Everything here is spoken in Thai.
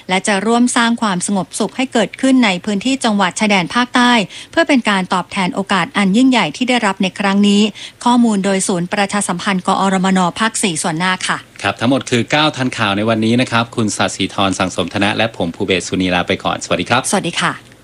และจะร่วมสร้างความสงบสุขให้เกิดขึ้นในพื้นที่จังหวัดชายแดนภาคใต้เพื่อเป็นการตอบแทนโอกาสอันยิ่งใหญ่ที่ได้รับในครั้งนี้ข้อมูลโดยศูนย์ประชาสัมพันธ์กอรมนภาค 4 ส่วนหน้าค่ะครับทั้งหมดคือ9ทันข่าวในวันนี้นะครับคุณศศิธร สังสมธนะและผมภูเบศ สุนีลาไปก่อนสวัสดีครับสวัสดีค่ะ